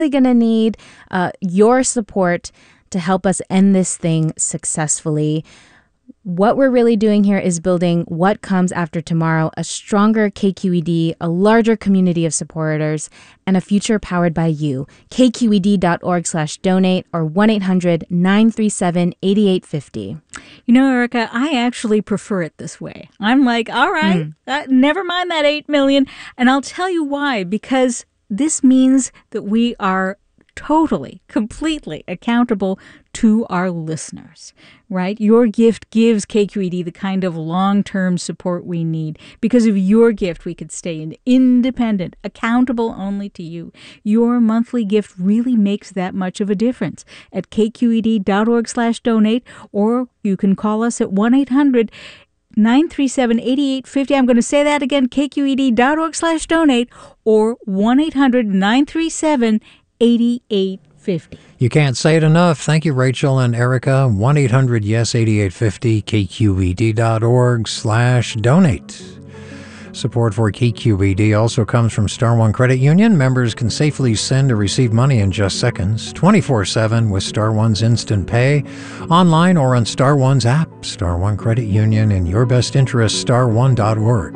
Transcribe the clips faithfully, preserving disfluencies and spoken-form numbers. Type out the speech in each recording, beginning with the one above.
going to need uh, your support to help us end this thing successfully. What we're really doing here is building what comes after tomorrow, a stronger K Q E D, a larger community of supporters, and a future powered by you. K Q E D dot org slash donate or one eight hundred nine three seven eight eight five zero. You know, Erica, I actually prefer it this way. I'm like, all right, mm. uh, never mind that eight million. And I'll tell you why, because this means that we are totally, completely accountable to our listeners, right? Your gift gives K Q E D the kind of long-term support we need. Because of your gift, we could stay independent, accountable only to you. Your monthly gift really makes that much of a difference at K Q E D dot org slash donate, or you can call us at one eight hundred nine three seven eight eight five zero. I'm going to say that again, K Q E D dot org slash donate or one eight hundred nine three seven eight eight five zero. You can't say it enough. Thank you, Rachel and Erica. one eight hundred yes eight eight five zero, K Q E D dot org slash donate. Support for K Q E D also comes from Star One Credit Union. Members can safely send or receive money in just seconds, twenty-four seven with Star One's Instant Pay, online or on Star One's app. Star One Credit Union, in your best interest, star one dot org.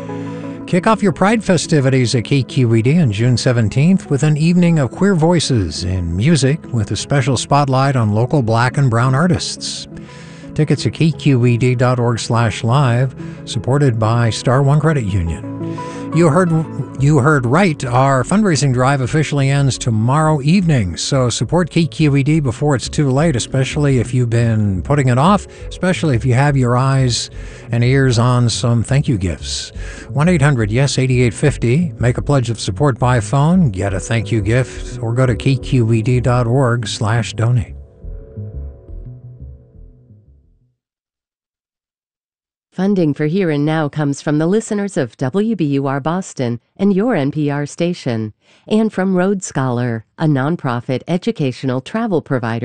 Kick off your Pride festivities at K Q E D on June seventeenth with an evening of queer voices in music with a special spotlight on local black and brown artists. Tickets at K Q E D dot org slash live, supported by Star One Credit Union. You heard you heard right. Our fundraising drive officially ends tomorrow evening, so support K Q E D before it's too late, especially if you've been putting it off, especially if you have your eyes and ears on some thank you gifts. one eight hundred yes eight eight five zero. Make a pledge of support by phone, get a thank you gift, or go to K Q E D dot org slash donate. Funding for Here and Now comes from the listeners of W B U R Boston and your N P R station, and from Road Scholar, a nonprofit educational travel provider